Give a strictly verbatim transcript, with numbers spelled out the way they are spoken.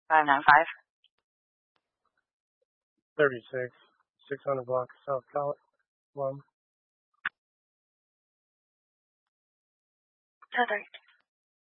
five nine five. thirty-six, six hundred block South Column. two three.